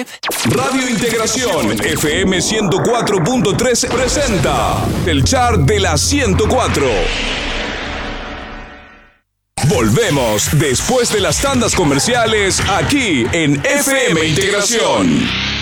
web. Radio Integración FM 104.3 presenta el chart de la 104. Volvemos después de las tandas comerciales aquí en FM Integración.